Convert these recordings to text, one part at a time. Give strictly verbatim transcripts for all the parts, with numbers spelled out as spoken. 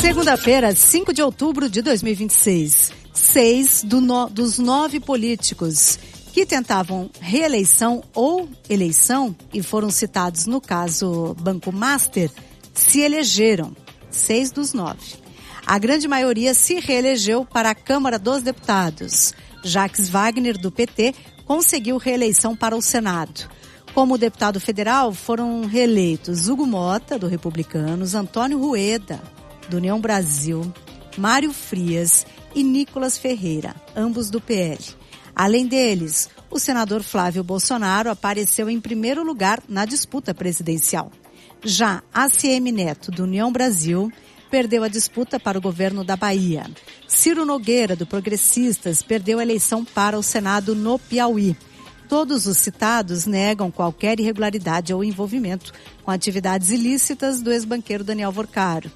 Segunda-feira, cinco de outubro de dois mil e vinte e seis. Seis do no, dos nove políticos que tentavam reeleição ou eleição e foram citados no caso Banco Master se elegeram. Seis dos nove. A grande maioria se reelegeu para a Câmara dos Deputados. Jacques Wagner, do P T, conseguiu reeleição para o Senado. Como deputado federal, foram reeleitos Hugo Mota, do Republicanos, Antônio Rueda, do União Brasil, Mário Frias e Nicolas Ferreira, ambos do P L. Além deles, o senador Flávio Bolsonaro apareceu em primeiro lugar na disputa presidencial. Já A C M Neto, do União Brasil, perdeu a disputa para o governo da Bahia. Ciro Nogueira, do Progressistas, perdeu a eleição para o Senado no Piauí. Todos os citados negam qualquer irregularidade ou envolvimento com atividades ilícitas do ex-banqueiro Daniel Vorcaro.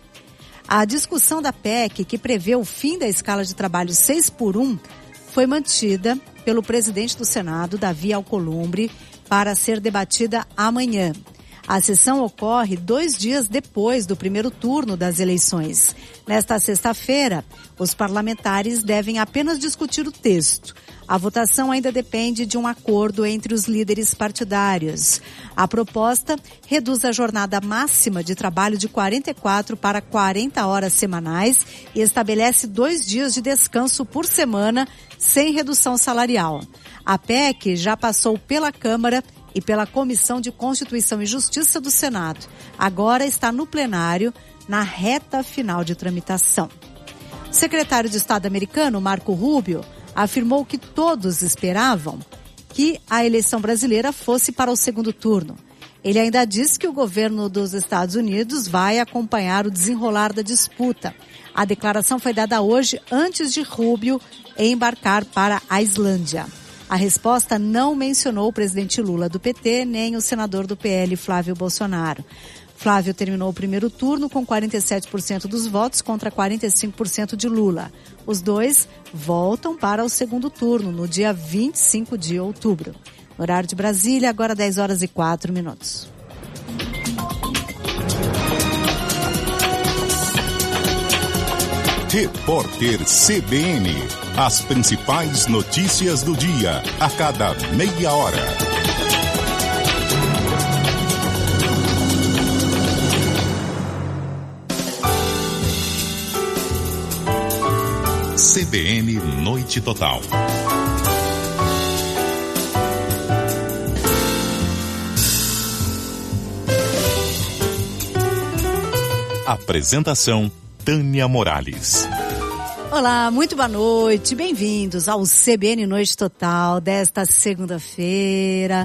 A discussão da P E C, que prevê o fim da escala de trabalho seis por um, foi mantida pelo presidente do Senado, Davi Alcolumbre, para ser debatida amanhã. A sessão ocorre dois dias depois do primeiro turno das eleições. Nesta sexta-feira, os parlamentares devem apenas discutir o texto. A votação ainda depende de um acordo entre os líderes partidários. A proposta reduz a jornada máxima de trabalho de quarenta e quatro para quarenta horas semanais e estabelece dois dias de descanso por semana sem redução salarial. A P E C já passou pela Câmara e pela Comissão de Constituição e Justiça do Senado. Agora está no plenário, na reta final de tramitação. O secretário de Estado americano, Marco Rubio, afirmou que todos esperavam que a eleição brasileira fosse para o segundo turno. Ele ainda disse que o governo dos Estados Unidos vai acompanhar o desenrolar da disputa. A declaração foi dada hoje antes de Rubio embarcar para a Islândia. A resposta não mencionou o presidente Lula do P T, nem o senador do P L, Flávio Bolsonaro. Flávio terminou o primeiro turno com quarenta e sete por cento dos votos contra quarenta e cinco por cento de Lula. Os dois voltam para o segundo turno, no dia vinte e cinco de outubro. Horário de Brasília, agora dez horas e quatro minutos. Repórter C B N. As principais notícias do dia, a cada meia hora. C B N Noite Total. Apresentação: Tânia Morales. Olá, muito boa noite, bem-vindos ao C B N Noite Total desta segunda-feira,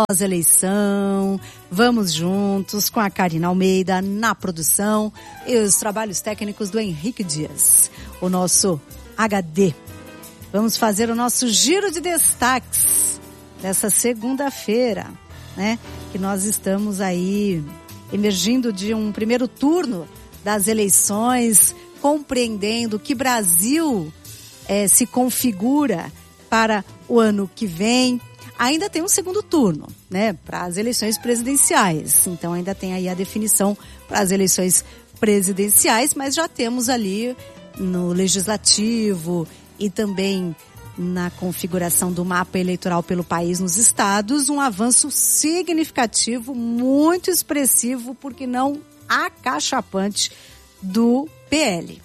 pós-eleição. Vamos juntos com a Karina Almeida na produção e os trabalhos técnicos do Henrique Dias, o nosso H D. Vamos fazer o nosso giro de destaques dessa segunda-feira, né? Que nós estamos aí emergindo de um primeiro turno das eleições, compreendendo que Brasil eh, se configura para o ano que vem. Ainda tem um segundo turno, né, para as eleições presidenciais. Então ainda tem aí a definição para as eleições presidenciais, mas já temos ali no legislativo e também na configuração do mapa eleitoral pelo país nos estados, um avanço significativo, muito expressivo, porque não acachapante, do P L,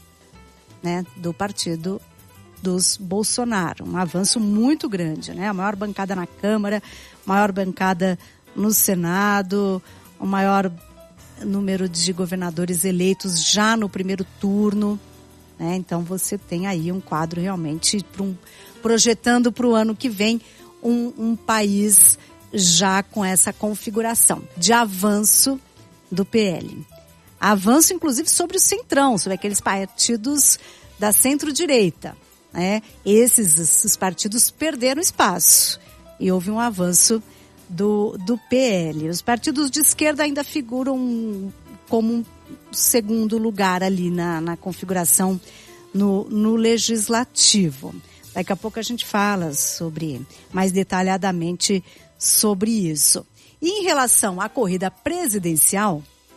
né, do partido dos Bolsonaro. Um avanço muito grande, né? A maior bancada na Câmara, maior bancada no Senado, o maior número de governadores eleitos já no primeiro turno, né? Então você tem aí um quadro realmente para um, projetando para o ano que vem um, um país já com essa configuração de avanço do P L. Avanço, inclusive, sobre o centrão, sobre aqueles partidos da centro-direita, né? Esses, esses partidos perderam espaço e houve um avanço do, do P L. Os partidos de esquerda ainda figuram como um segundo lugar ali na, na configuração no, no legislativo. Daqui a pouco a gente fala sobre, mais detalhadamente sobre isso. E em relação à corrida presidencial,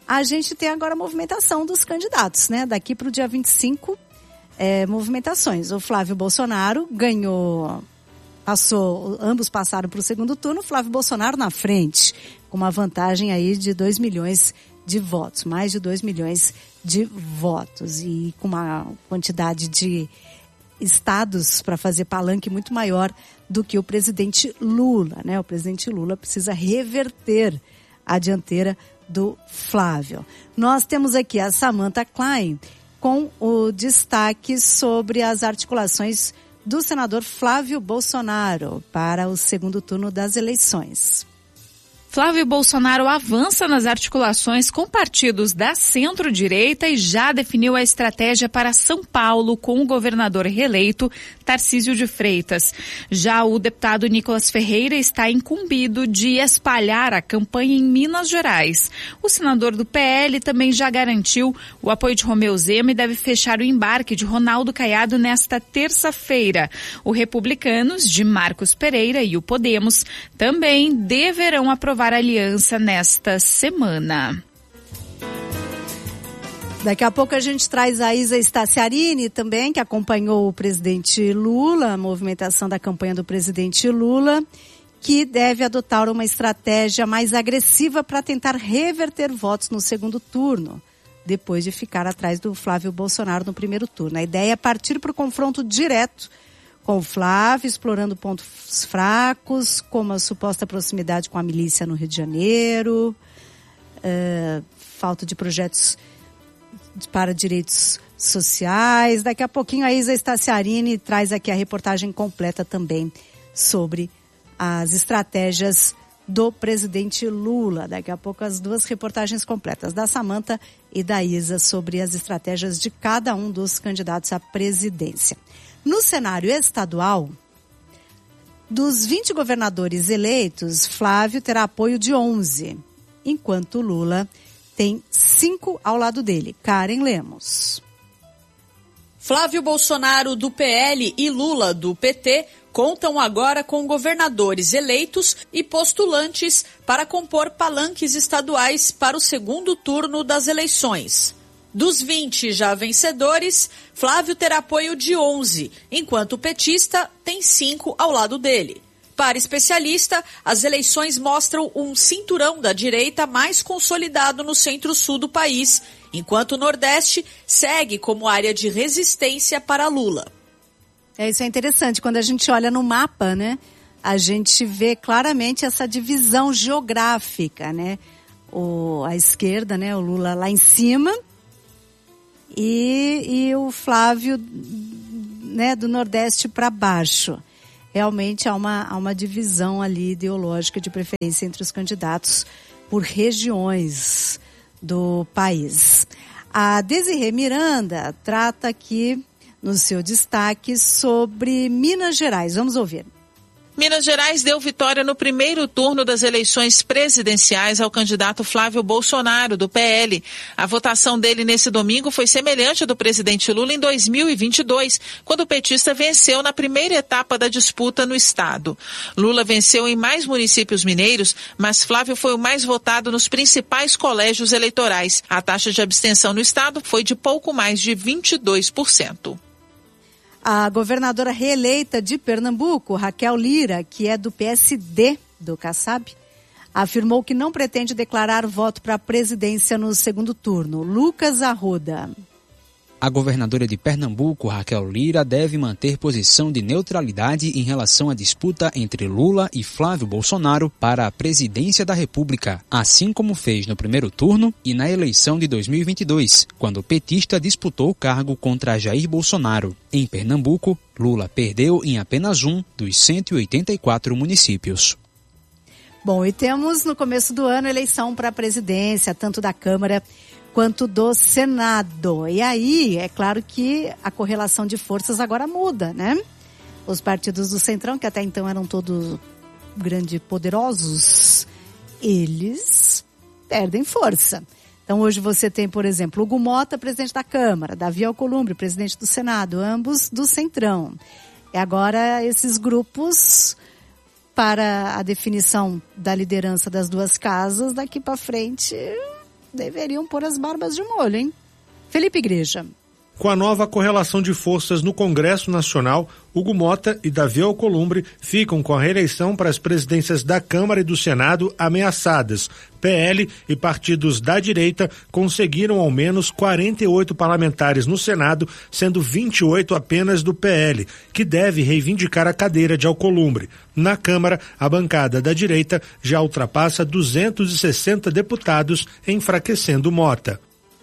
a gente tem agora a movimentação dos candidatos, né? Daqui para o dia vinte e cinco, é, movimentações. O Flávio Bolsonaro ganhou, passou, ambos passaram para o segundo turno, o Flávio Bolsonaro na frente, com uma vantagem aí de dois milhões de votos, mais de dois milhões de votos, e com uma quantidade de estados para fazer palanque muito maior do que o presidente Lula, né? O presidente Lula precisa reverter a dianteira do Flávio. Nós temos aqui a Samantha Klein com o destaque sobre as articulações do senador Flávio Bolsonaro para o segundo turno das eleições. Flávio Bolsonaro avança nas articulações com partidos da centro-direita e já definiu a estratégia para São Paulo com o governador reeleito Tarcísio de Freitas. Já o deputado Nicolas Ferreira está incumbido de espalhar a campanha em Minas Gerais. O senador do P L também já garantiu o apoio de Romeu Zema e deve fechar o embarque de Ronaldo Caiado nesta terça-feira. Os republicanos de Marcos Pereira e o Podemos também deverão aprovar a aliança nesta semana. Daqui a pouco a gente traz a Isa Staciarini também, que acompanhou o presidente Lula, a movimentação da campanha do presidente Lula, que deve adotar uma estratégia mais agressiva para tentar reverter votos no segundo turno, depois de ficar atrás do Flávio Bolsonaro no primeiro turno. A ideia é partir para o confronto direto com o Flávio, explorando pontos fracos, como a suposta proximidade com a milícia no Rio de Janeiro, uh, falta de projetos para direitos sociais. Daqui a pouquinho a Isa Staciarini traz aqui a reportagem completa também sobre as estratégias do presidente Lula. Daqui a pouco as duas reportagens completas, da Samantha e da Isa, sobre as estratégias de cada um dos candidatos à presidência. No cenário estadual, dos vinte governadores eleitos, Flávio terá apoio de onze, enquanto Lula tem cinco ao lado dele. Karen Lemos. Flávio Bolsonaro, do P L, e Lula, do P T, contam agora com governadores eleitos e postulantes para compor palanques estaduais para o segundo turno das eleições. Dos vinte já vencedores, Flávio terá apoio de onze, enquanto o petista tem cinco ao lado dele. Para especialista, as eleições mostram um cinturão da direita mais consolidado no centro-sul do país, enquanto o Nordeste segue como área de resistência para Lula. É, isso é interessante. Quando a gente olha no mapa, né, a gente vê claramente essa divisão geográfica, né? O, a esquerda, né, o Lula lá em cima, E, e o Flávio, né, do Nordeste para baixo. Realmente há uma, há uma divisão ali ideológica de preferência entre os candidatos por regiões do país. A Desirê Miranda trata aqui no seu destaque sobre Minas Gerais. Vamos ouvir. Minas Gerais deu vitória no primeiro turno das eleições presidenciais ao candidato Flávio Bolsonaro, do P L. A votação dele nesse domingo foi semelhante à do presidente Lula em dois mil e vinte e dois, quando o petista venceu na primeira etapa da disputa no estado. Lula venceu em mais municípios mineiros, mas Flávio foi o mais votado nos principais colégios eleitorais. A taxa de abstenção no estado foi de pouco mais de vinte e dois por cento. A governadora reeleita de Pernambuco, Raquel Lira, que é do P S D do Kassab, afirmou que não pretende declarar voto para a presidência no segundo turno. Lucas Arruda. A governadora de Pernambuco, Raquel Lira, deve manter posição de neutralidade em relação à disputa entre Lula e Flávio Bolsonaro para a presidência da República, assim como fez no primeiro turno e na eleição de dois mil e vinte e dois, quando o petista disputou o cargo contra Jair Bolsonaro. Em Pernambuco, Lula perdeu em apenas um dos cento e oitenta e quatro municípios. Bom, e temos no começo do ano eleição para a presidência, tanto da Câmara quanto do Senado. E aí, é claro que a correlação de forças agora muda, né? Os partidos do Centrão, que até então eram todos grandes poderosos, eles perdem força. Então hoje você tem, por exemplo, Hugo Mota, presidente da Câmara, Davi Alcolumbre, presidente do Senado, ambos do Centrão. E agora esses grupos, para a definição da liderança das duas casas, daqui para frente deveriam pôr as barbas de molho, hein? Felipe Igreja. Com a nova correlação de forças no Congresso Nacional, Hugo Mota e Davi Alcolumbre ficam com a reeleição para as presidências da Câmara e do Senado ameaçadas. P L e partidos da direita conseguiram ao menos quarenta e oito parlamentares no Senado, sendo vinte e oito apenas do P L, que deve reivindicar a cadeira de Alcolumbre. Na Câmara, a bancada da direita já ultrapassa duzentos e sessenta deputados, enfraquecendo Mota.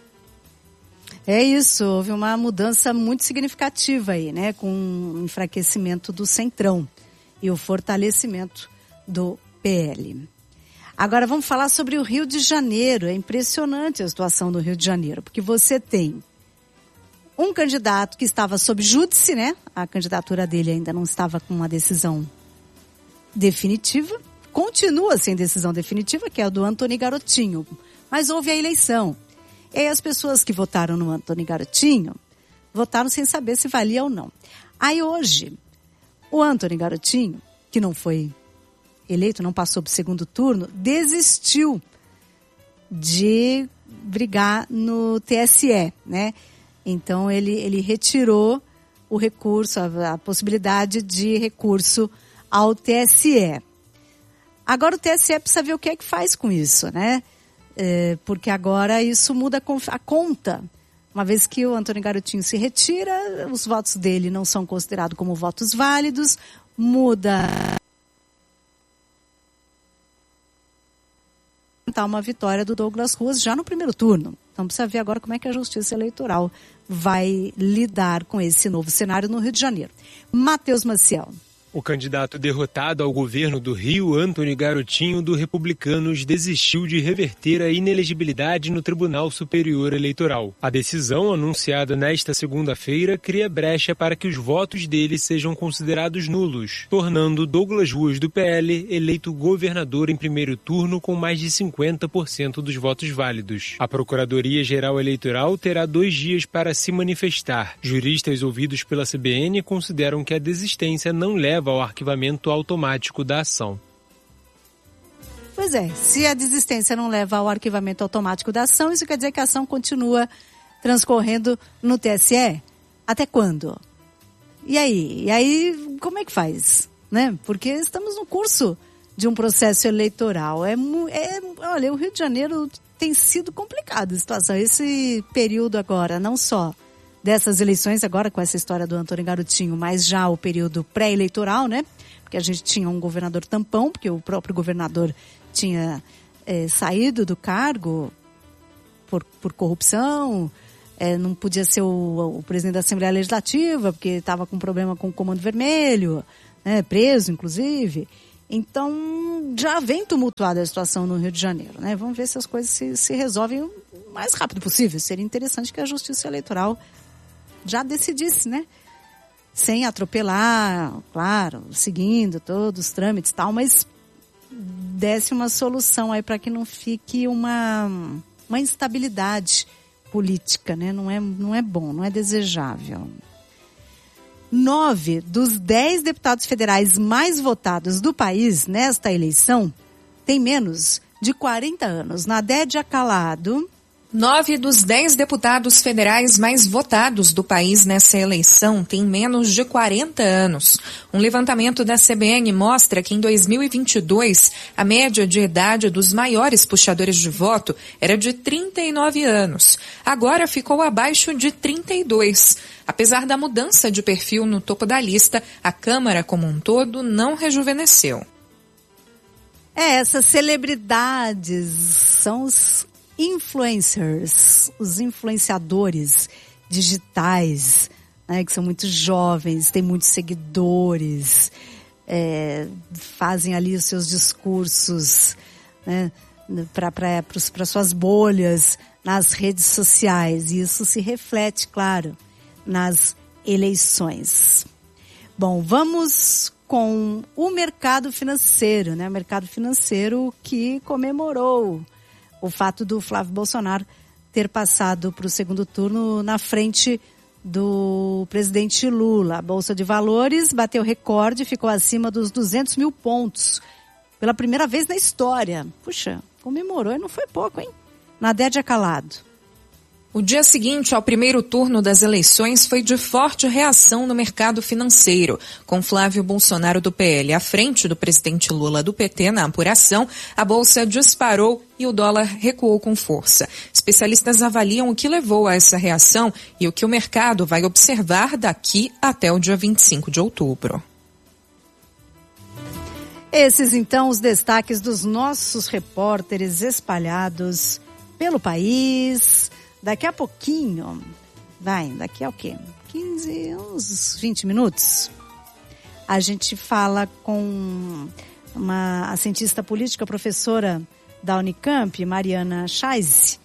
É isso, houve uma mudança muito significativa aí, né, com o enfraquecimento do Centrão e o fortalecimento do P L. Agora vamos falar sobre o Rio de Janeiro. É impressionante a situação do Rio de Janeiro, porque você tem um candidato que estava sob júdice, né, a candidatura dele ainda não estava com uma decisão definitiva, continua sem decisão definitiva, que é a do Antony Garotinho, mas houve a eleição. E aí as pessoas que votaram no Antony Garotinho, votaram sem saber se valia ou não. Aí hoje, o Antony Garotinho, que não foi eleito, não passou para o segundo turno, desistiu de brigar no T S E, né? Então ele, ele retirou o recurso, a, a possibilidade de recurso ao T S E. Agora o T S E precisa ver o que é que faz com isso, né? É, porque agora isso muda a conta. Uma vez que o Antony Garotinho se retira, os votos dele não são considerados como votos válidos, muda uma vitória do Douglas Ruas já no primeiro turno. Então precisa ver agora como é que a Justiça Eleitoral vai lidar com esse novo cenário no Rio de Janeiro. Matheus Maciel. O candidato derrotado ao governo do Rio, Antony Garotinho, do Republicanos, desistiu de reverter a inelegibilidade no Tribunal Superior Eleitoral. A decisão, anunciada nesta segunda-feira, cria brecha para que os votos dele sejam considerados nulos, tornando Douglas Ruas, do P L, eleito governador em primeiro turno com mais de cinquenta por cento dos votos válidos. A Procuradoria-Geral Eleitoral terá dois dias para se manifestar. Juristas ouvidos pela C B N consideram que a desistência não leva ao arquivamento automático da ação. Pois é, se a desistência não leva ao arquivamento automático da ação, isso quer dizer que a ação continua transcorrendo no T S E? Até quando? E aí? E aí, como é que faz? Né? Porque estamos no curso de um processo eleitoral. É, é, olha, o Rio de Janeiro tem sido complicado a situação. Esse período agora, não só dessas eleições, agora com essa história do Antony Garotinho, mas já o período pré-eleitoral, né? Porque a gente tinha um governador tampão, porque o próprio governador tinha é, saído do cargo por, por corrupção, é, não podia ser o, o presidente da Assembleia Legislativa, porque estava com problema com o Comando Vermelho, né? Preso, inclusive. Então, já vem tumultuada a situação no Rio de Janeiro, né? Vamos ver se as coisas se, se resolvem o mais rápido possível. Seria interessante que a Justiça Eleitoral já decidisse, né? Sem atropelar, claro, seguindo todos os trâmites e tal, mas desse uma solução aí para que não fique uma, uma instabilidade política, né? Não é, não é bom, não é desejável. Nove dos dez deputados federais mais votados do país nesta eleição têm menos de quarenta anos. Nadédia Calado. Nove dos dez deputados federais mais votados do país nessa eleição têm menos de quarenta anos. Um levantamento da C B N mostra que em dois mil e vinte e dois, a média de idade dos maiores puxadores de voto era de trinta e nove anos. Agora ficou abaixo de trinta e dois. Apesar da mudança de perfil no topo da lista, a Câmara como um todo não rejuvenesceu. É, essas celebridades são os influencers, os influenciadores digitais, né, que são muito jovens, têm muitos seguidores, é, fazem ali os seus discursos, né, para suas bolhas nas redes sociais, e isso se reflete, claro, nas eleições. Bom, vamos com o mercado financeiro, né, o mercado financeiro que comemorou o fato do Flávio Bolsonaro ter passado para o segundo turno na frente do presidente Lula. A Bolsa de Valores bateu recorde, ficou acima dos duzentos mil pontos. Pela primeira vez na história. Puxa, comemorou e não foi pouco, hein? Nadédia Calado. O dia seguinte ao primeiro turno das eleições foi de forte reação no mercado financeiro. Com Flávio Bolsonaro do P L à frente do presidente Lula do P T na apuração, a bolsa disparou e o dólar recuou com força. Especialistas avaliam o que levou a essa reação e o que o mercado vai observar daqui até o dia vinte e cinco de outubro. Esses, então, os destaques dos nossos repórteres espalhados pelo país. Daqui a pouquinho, vai, daqui a o quê? quinze, uns vinte minutos, a gente fala com uma a cientista política, professora da Unicamp, Mariana Scheisse,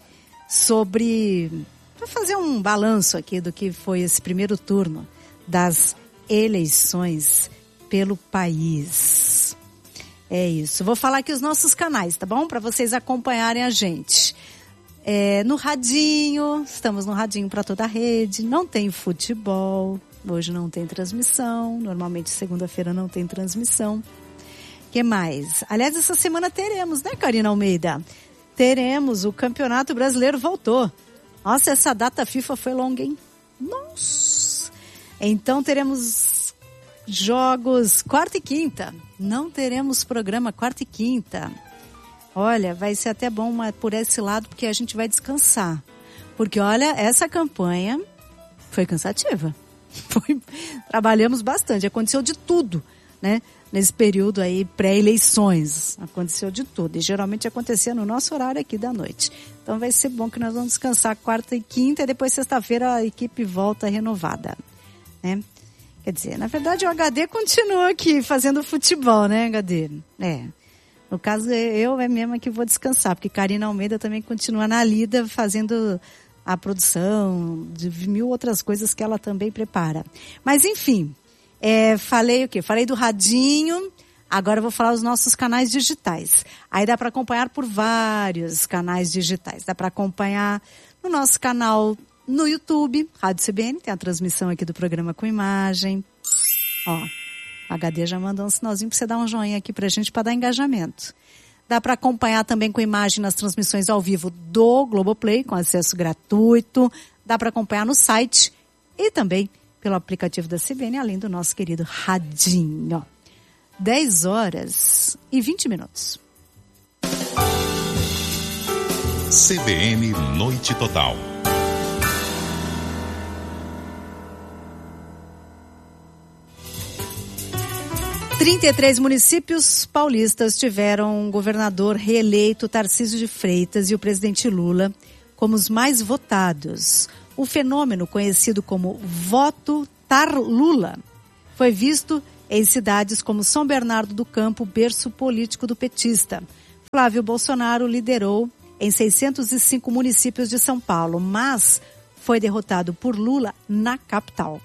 sobre, para fazer um balanço aqui do que foi esse primeiro turno das eleições pelo país. É isso. Vou falar aqui os nossos canais, tá bom? Para vocês acompanharem a gente. É, no radinho, estamos no radinho para toda a rede, não tem futebol, hoje não tem transmissão, normalmente segunda-feira não tem transmissão. Que mais? Aliás, essa semana teremos, né, Karina Almeida? Teremos, o Campeonato Brasileiro voltou. Nossa, essa data FIFA foi longa, hein? Nossa! Então teremos jogos quarta e quinta, não teremos programa quarta e quinta. Olha, vai ser até bom por esse lado, porque a gente vai descansar. Porque, olha, essa campanha foi cansativa. Foi, trabalhamos bastante, aconteceu de tudo, né? Nesse período aí, pré-eleições, aconteceu de tudo. E geralmente acontecia no nosso horário aqui da noite. Então vai ser bom que nós vamos descansar quarta e quinta, e depois sexta-feira a equipe volta renovada, né? Quer dizer, na verdade o H D continua aqui fazendo futebol, né, H D? É. No caso, eu é mesmo que vou descansar, porque Karina Almeida também continua na lida fazendo a produção de mil outras coisas que ela também prepara. Mas, enfim, é, falei o quê? Falei do radinho, agora eu vou falar os nossos canais digitais. Aí dá para acompanhar por vários canais digitais. Dá para acompanhar no nosso canal no YouTube, Rádio C B N, tem a transmissão aqui do programa com imagem. Ó. A H D já mandou um sinalzinho para você dar um joinha aqui pra gente, para dar engajamento. Dá para acompanhar também com imagem nas transmissões ao vivo do Globoplay, com acesso gratuito. Dá para acompanhar no site e também pelo aplicativo da C B N, além do nosso querido radinho. dez horas e vinte minutos. C B N Noite Total. trinta e três municípios paulistas tiveram um governador reeleito, Tarcísio de Freitas, e o presidente Lula como os mais votados. O fenômeno, conhecido como voto Tar-Lula, foi visto em cidades como São Bernardo do Campo, berço político do petista. Flávio Bolsonaro liderou em seiscentos e cinco municípios de São Paulo, mas foi derrotado por Lula na capital.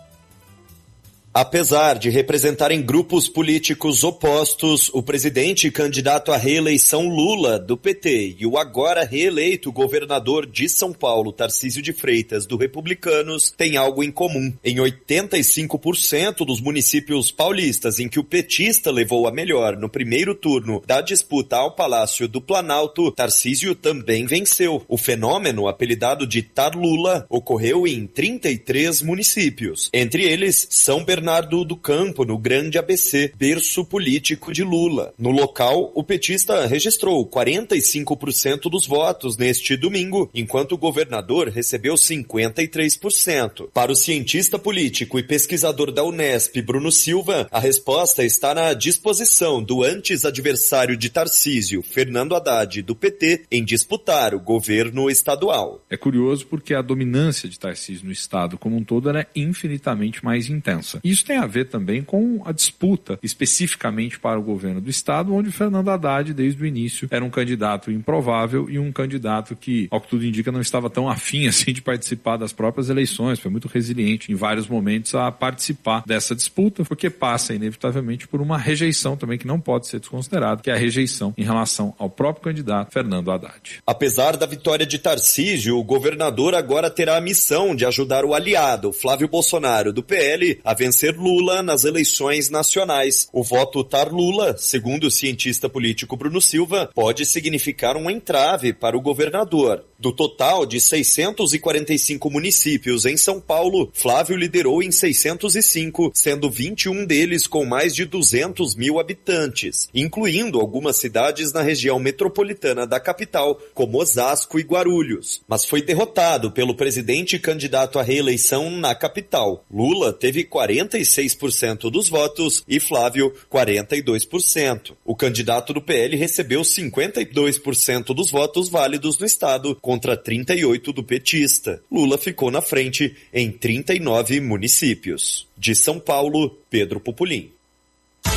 Apesar de representarem grupos políticos opostos, o presidente e candidato à reeleição Lula, do P T, e o agora reeleito governador de São Paulo, Tarcísio de Freitas, do Republicanos, têm algo em comum. Em oitenta e cinco por cento dos municípios paulistas em que o petista levou a melhor no primeiro turno da disputa ao Palácio do Planalto, Tarcísio também venceu. O fenômeno, apelidado de Tar-Lula, ocorreu em trinta e três municípios. Entre eles, São Bernardo Bernardo do Campo, no Grande A B C, berço político de Lula. No local, o petista registrou quarenta e cinco por cento dos votos neste domingo, enquanto o governador recebeu cinquenta e três por cento. Para o cientista político e pesquisador da Unesp, Bruno Silva, a resposta está na disposição do antes adversário de Tarcísio, Fernando Haddad, do P T, em disputar o governo estadual. É curioso porque a dominância de Tarcísio no estado como um todo era é infinitamente mais intensa. Isso tem a ver também com a disputa especificamente para o governo do estado, onde Fernando Haddad, desde o início, era um candidato improvável e um candidato que, ao que tudo indica, não estava tão afim assim de participar das próprias eleições, foi muito resiliente em vários momentos a participar dessa disputa, porque passa inevitavelmente por uma rejeição também que não pode ser desconsiderada, que é a rejeição em relação ao próprio candidato Fernando Haddad. Apesar da vitória de Tarcísio, o governador agora terá a missão de ajudar o aliado, Flávio Bolsonaro, do P L, a vencer vencer Lula nas eleições nacionais. O voto tar Lula, segundo o cientista político Bruno Silva, pode significar um entrave para o governador. Do total de seiscentos e quarenta e cinco municípios em São Paulo, Flávio liderou em seiscentos e cinco, sendo vinte e um deles com mais de duzentos mil habitantes, incluindo algumas cidades na região metropolitana da capital, como Osasco e Guarulhos. Mas foi derrotado pelo presidente candidato à reeleição na capital. Lula teve quarenta e seis por cento dos votos e Flávio quarenta e dois por cento. O candidato do P L recebeu cinquenta e dois por cento dos votos válidos no estado, contra trinta e oito por cento do petista. Lula ficou na frente em trinta e nove municípios. De São Paulo, Pedro Pupulim.